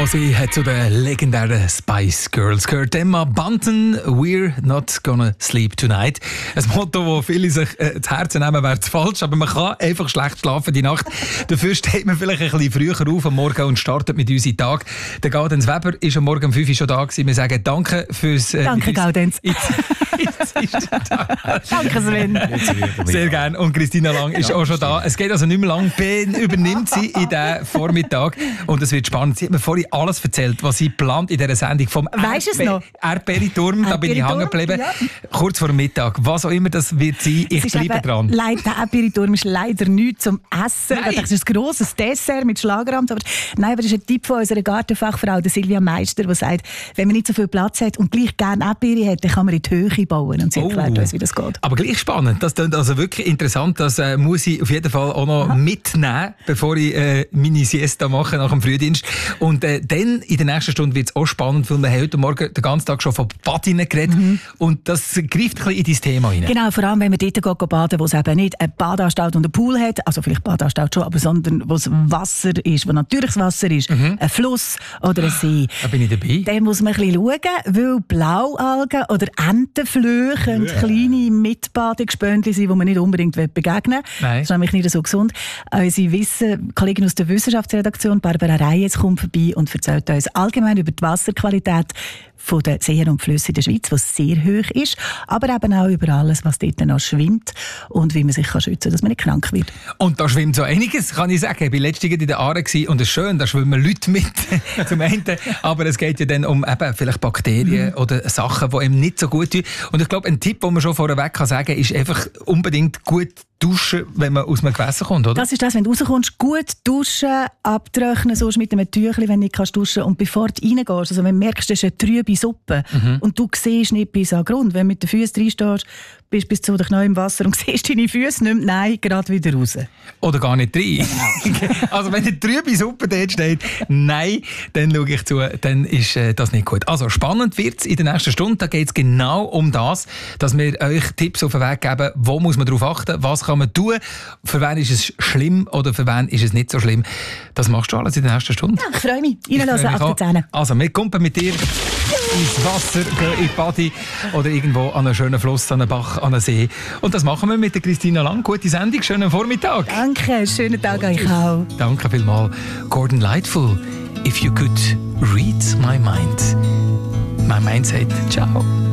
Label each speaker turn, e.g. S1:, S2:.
S1: Auch sie hat zu den legendären Spice Girls gehört. Emma Bunton, «We're not gonna sleep tonight». Ein Motto, wo viele sich zu Herzen nehmen, wäre zu falsch, aber man kann einfach schlecht schlafen die Nacht. Dafür steht man vielleicht ein bisschen früher auf am Morgen und startet mit unserem Tag. Der Gaudenz Weber ist am Morgen um 5 Uhr schon da gewesen. Wir sagen danke fürs...
S2: Danke, Gaudenz. Danke, Sven.
S1: Sehr gerne. Und Christina Lang ist auch schon da. Es geht also nicht mehr lang. Ben übernimmt sie in diesen Vormittag. Und es wird spannend. Sie hat mir vorhin alles erzählt, was sie plant in dieser Sendung vom Erdbeerturm. Da bin ich hängen geblieben. Ja. Kurz vor dem Mittag. Was auch immer das wird sein, ich bleibe dran.
S2: Der Erdbeerturm ist leider nichts zum Essen. Das ist ein grosses Dessert mit Schlagrahm. Aber das ist ein Tipp von unserer Gartenfachfrau, der Silvia Meister, die sagt, wenn man nicht so viel Platz hat und gleich gerne Erdbeere hat, dann kann man in die Höhe bauen. Und sie erklärt uns, wie das geht.
S1: Aber gleich spannend. Das klingt also wirklich interessant. Das muss ich auf jeden Fall auch noch mitnehmen, bevor ich meine Siesta mache nach dem Frühdienst. Und dann in der nächsten Stunde wird es auch spannend, weil wir haben heute Morgen den ganzen Tag schon von Badinnen geredet. Und das greift ein bisschen in dein Thema hinein.
S2: Genau, vor allem wenn man dort baden, wo es eben nicht eine Badanstalt und einen Pool hat, also vielleicht Badanstalt schon, aber sondern wo es Wasser ist, wo natürliches Wasser ist, ein Fluss oder ein See.
S1: Da bin ich dabei.
S2: Dann muss man ein bisschen schauen, weil Blaualgen oder Entenflöhe können kleine Mitbadegespöntchen sein, die man nicht unbedingt begegnen will. Das ist nämlich nicht so gesund. Unsere Kollegin aus der Wissenschaftsredaktion, Barbara Reyes, kommt vorbei und erzählt uns allgemein über die Wasserqualität von den Seen und Flüssen in der Schweiz, die sehr hoch ist, aber eben auch über alles, was dort noch schwimmt und wie man sich schützen kann, dass man nicht krank wird.
S1: Und da schwimmt so einiges, kann ich sagen. Ich war letztens in der Aare und es ist schön, da schwimmen Leute mit, zum einen. Aber es geht ja dann um eben vielleicht Bakterien oder Sachen, die einem nicht so gut tun. Und ich glaube, ein Tipp, den man schon vorweg kann sagen kann, ist einfach unbedingt gut duschen, wenn man aus einem Gewässer kommt, oder?
S2: Das ist das, wenn du rauskommst, gut duschen, abtrocknen, sonst mit einem Tüchlein, wenn du nicht duschen kannst. Und bevor du reingehst, also wenn du merkst, das ist eine trübe Suppe und du siehst nicht bis an den Grund, wenn du mit den Füßen reinstehst, bist bis zu den Knien im Wasser und siehst deine Füße nicht mehr, nein, gerade wieder raus.
S1: Oder gar nicht rein. Also wenn eine trübe Suppe dort steht, nein, dann schaue ich zu, dann ist das nicht gut. Also spannend wird es in der nächsten Stunde. Da geht es genau um das, dass wir euch Tipps auf den Weg geben, wo muss man darauf achten, was kann man tun, für wen ist es schlimm oder für wen ist es nicht so schlimm. Das machst du alles in der nächsten Stunde.
S2: Ja, ich freue mich. Reinlassen ab der 10.
S1: Also wir kommen mit dir ins Wasser, gehen in die Badi oder irgendwo an einen schönen Fluss, an einen Bach, an einen See. Und das machen wir mit der Christina Lang. Gute Sendung, schönen Vormittag.
S2: Danke, schönen Tag euch auch.
S1: Danke vielmals. Gordon Lightfool, if you could read my mind. My mind said ciao.